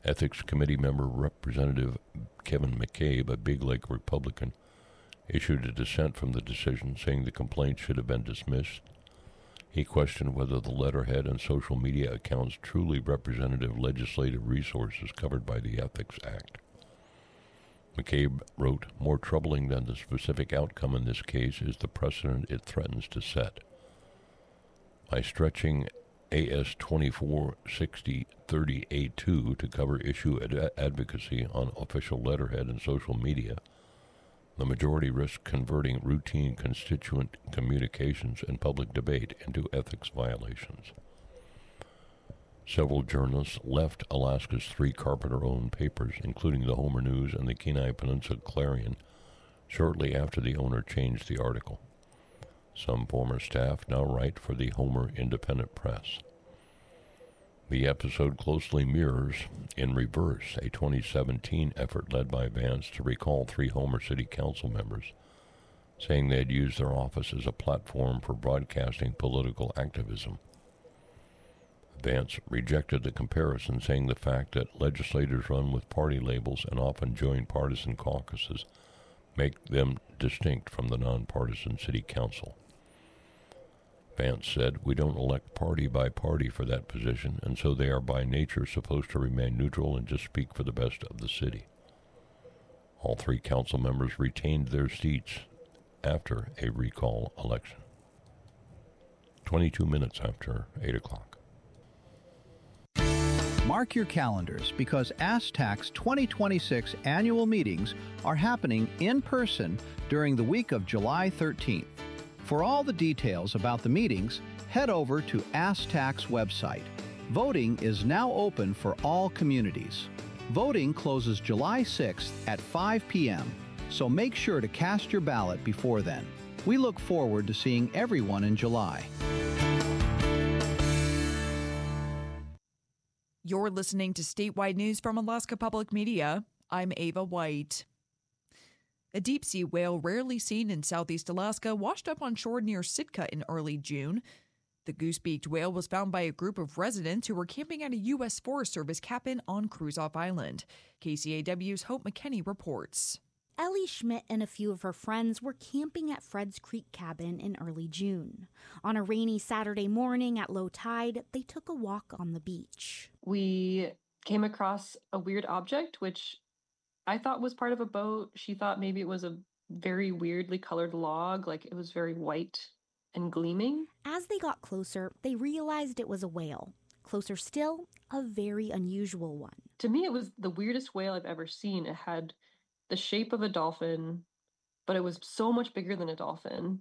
Ethics Committee member Representative Kevin McCabe, a Big Lake Republican, issued a dissent from the decision, saying the complaint should have been dismissed. He questioned whether the letterhead and social media accounts truly representative legislative resources covered by the Ethics Act. McCabe wrote, "More troubling than the specific outcome in this case is the precedent it threatens to set. By stretching AS 2460-30A2 to cover issue advocacy on official letterhead and social media, the majority risks converting routine constituent communications and public debate into ethics violations." Several journalists left Alaska's three Carpenter-owned papers, including the Homer News and the Kenai Peninsula Clarion, shortly after the owner changed the article. Some former staff now write for the Homer Independent Press. The episode closely mirrors, in reverse, a 2017 effort led by Vance to recall 3 Homer City Council members, saying they had used their office as a platform for broadcasting political activism. Vance rejected the comparison, saying the fact that legislators run with party labels and often join partisan caucuses make them distinct from the nonpartisan city council. Vance said, "We don't elect party by party for that position, and so they are by nature supposed to remain neutral and just speak for the best of the city." All 3 council members retained their seats after a recall election. 22 minutes after 8 o'clock. Mark your calendars, because AskTax 2026 annual meetings are happening in person during the week of July 13th. For all the details about the meetings, head over to AskTax website. Voting is now open for all communities. Voting closes July 6th at 5 p.m., so make sure to cast your ballot before then. We look forward to seeing everyone in July. You're listening to statewide news from Alaska Public Media. I'm Ava White. A deep-sea whale rarely seen in southeast Alaska washed up on shore near Sitka in early June. The goose-beaked whale was found by a group of residents who were camping at a U.S. Forest Service cabin on Kruzof Island. KCAW's Hope McKinney reports. Ellie Schmidt and a few of her friends were camping at Fred's Creek cabin in early June. On a rainy Saturday morning at low tide, they took a walk on the beach. We came across a weird object, which I thought was part of a boat. She thought maybe it was a very weirdly colored log, like it was very white and gleaming. As they got closer, they realized it was a whale. Closer still, a very unusual one. To me, it was the weirdest whale I've ever seen. It had the shape of a dolphin, but it was so much bigger than a dolphin,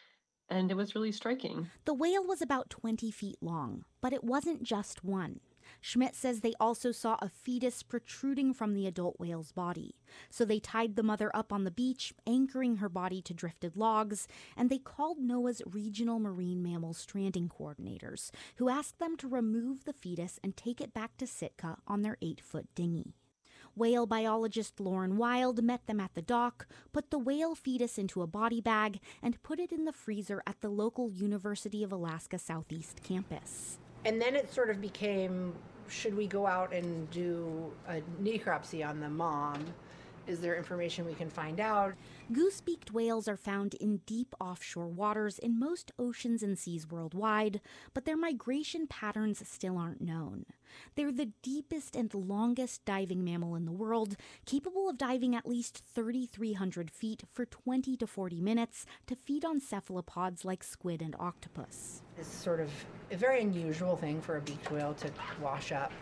and it was really striking. The whale was about 20 feet long, but it wasn't just one. Schmidt says they also saw a fetus protruding from the adult whale's body. So they tied the mother up on the beach, anchoring her body to drifted logs, and they called NOAA's regional marine mammal stranding coordinators, who asked them to remove the fetus and take it back to Sitka on their 8-foot dinghy. Whale biologist Lauren Wild met them at the dock, put the whale fetus into a body bag, and put it in the freezer at the local University of Alaska Southeast campus. And then it sort of became, should we go out and do a necropsy on the mom? Is there information we can find out? Goose-beaked whales are found in deep offshore waters in most oceans and seas worldwide, but their migration patterns still aren't known. They're the deepest and longest diving mammal in the world, capable of diving at least 3,300 feet for 20 to 40 minutes to feed on cephalopods like squid and octopus. It's sort of a very unusual thing for a beaked whale to wash up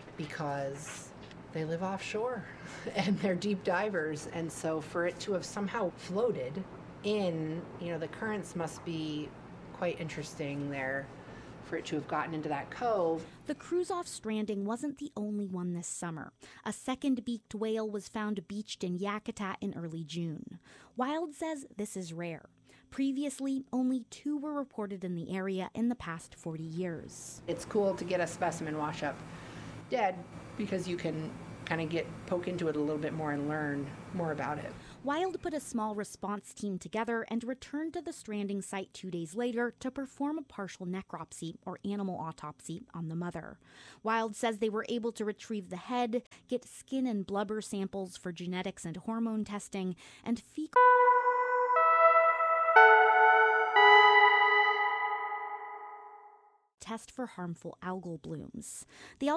because they live offshore and they're deep divers. And so for it to have somehow floated in, the currents must be quite interesting there for it to have gotten into that cove. The Kruzof stranding wasn't the only one this summer. A second beaked whale was found beached in Yakutat in early June. Wild says this is rare. Previously, only 2 were reported in the area in the past 40 years. It's cool to get a specimen wash up dead because you can kind of poke into it a little bit more and learn more about it. Wild put a small response team together and returned to the stranding site 2 days later to perform a partial necropsy, or animal autopsy, on the mother. Wild says they were able to retrieve the head, get skin and blubber samples for genetics and hormone testing, and fecal test for harmful algal blooms. They